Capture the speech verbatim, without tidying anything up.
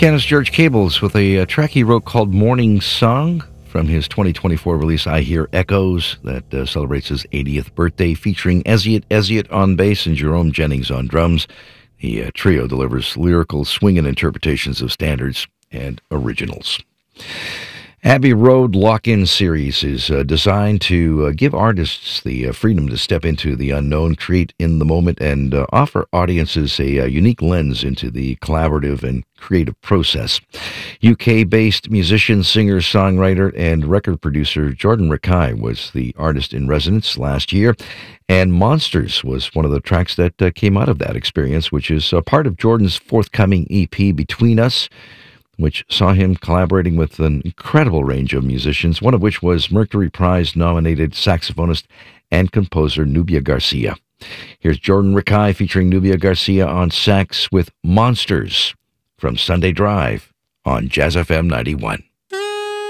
Pianist George Cables with a, a track he wrote called Morning Song from his twenty twenty-four release I Hear Echoes that uh, celebrates his eightieth birthday, featuring Ezziot Ezziot on bass and Jerome Jennings on drums. The uh, trio delivers lyrical swinging interpretations of standards and originals. Abbey Road Lock-In Series is uh, designed to uh, give artists the uh, freedom to step into the unknown, create in the moment, and uh, offer audiences a, a unique lens into the collaborative and creative process. U K-based musician, singer, songwriter, and record producer Jordan Rakei was the artist in residence last year, and Monsters was one of the tracks that uh, came out of that experience, which is a part of Jordan's forthcoming E P, Between Us, which saw him collaborating with an incredible range of musicians, one of which was Mercury Prize-nominated saxophonist and composer Nubia Garcia. Here's Jordan Rakei featuring Nubia Garcia on sax with Monsters from Sunday Drive on Jazz F M ninety-one.